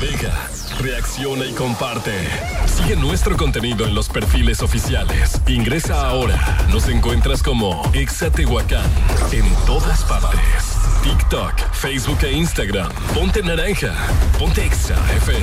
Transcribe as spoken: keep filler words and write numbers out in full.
Agrega, reacciona y comparte. Sigue nuestro contenido en los perfiles oficiales. Ingresa ahora. Nos encuentras como Exa Tehuacán en todas partes. TikTok, Facebook e Instagram. Ponte naranja. Ponte Exa F M.